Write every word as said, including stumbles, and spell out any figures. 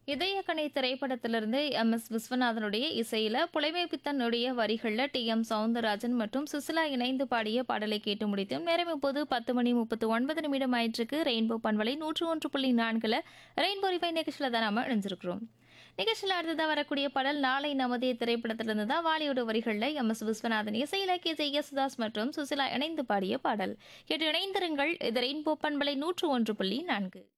இதயக்கனி திரைப்படத்திலிருந்து M S விஸ்வநாதனுடைய இசையில புலைமை பித்தனுடைய வரிகள்ல டி எம் சவுந்தரராஜன் மற்றும் சுசிலா இணைந்து பாடிய பாடலை கேட்டு முடித்தோம். நேரம் இப்போது பத்து மணி முப்பத்து ஒன்பது நிமிடம் ஆயிற்றுக்கு. ரெயின்போ பண்பலை நூற்று ஒன்று புள்ளி நான்குல ரெயின்போ ரிவை நிகழ்ச்சியில தான் நாம இணைஞ்சிருக்கிறோம். நிகழ்ச்சியில் அடுத்ததாக வரக்கூடிய பாடல் நாளை நமதே திரைப்படத்திலிருந்து தான் வாலியோட வரிகள்ல எம் எஸ் விஸ்வநாதன் இசையில கே ஜே யேசுதாஸ் மற்றும் சுசிலா இணைந்து பாடிய பாடல். கேட்டு இணைந்திருங்கள். இது ரெயின்போ பண்பலை நூற்று ஒன்று புள்ளி நான்கு.